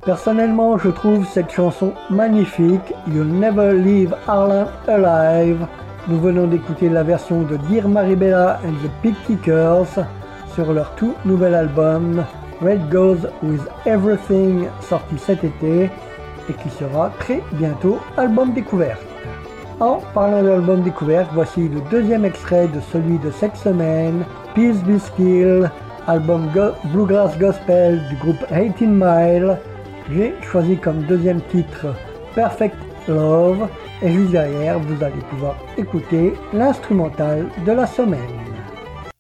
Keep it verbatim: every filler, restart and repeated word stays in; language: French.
Personnellement, je trouve cette chanson magnifique, You'll Never Leave Harlem Alive. Nous venons d'écouter la version de Dear Maribella and the Pig Kickers sur leur tout nouvel album Red Goes With Everything, sorti cet été et qui sera très bientôt album découverte. En parlant d'album découverte, voici le deuxième extrait de celui de cette semaine, Peace Be Still, album go- Bluegrass Gospel du groupe eighteen mile. J'ai choisi comme deuxième titre Perfect Love et juste derrière vous allez pouvoir écouter l'instrumental de la semaine.